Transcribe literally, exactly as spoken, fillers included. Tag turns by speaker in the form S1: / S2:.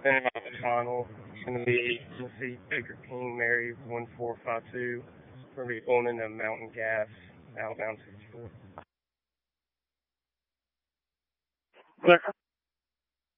S1: Then my final is going to be Tennessee Baker King Mary one four five two. We're going to be going into Mountain Gas, Alabama sixty-four.
S2: Clear.